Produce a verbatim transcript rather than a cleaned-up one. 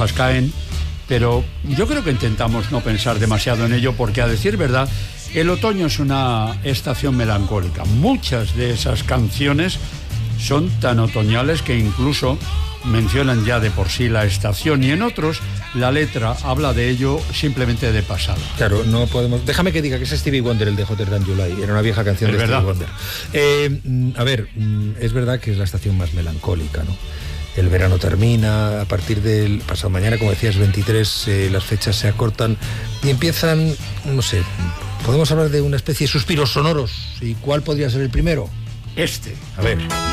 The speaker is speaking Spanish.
hojas caen, pero yo creo que intentamos no pensar demasiado en ello, porque a decir verdad, el otoño es una estación melancólica. Muchas de esas canciones son tan otoñales que incluso mencionan ya de por sí la estación, y en otros la letra habla de ello simplemente de pasado. Claro, no podemos... Déjame que diga que es Stevie Wonder, el de Hotter Than July. Era una vieja canción es de verdad. Stevie Wonder. Eh, a ver, es verdad que es la estación más melancólica, ¿no? El verano termina, a partir del pasado mañana, como decías, veintitrés, eh, las fechas se acortan y empiezan, no sé, podemos hablar de una especie de suspiros sonoros. ¿Y cuál podría ser el primero? Este. A ver...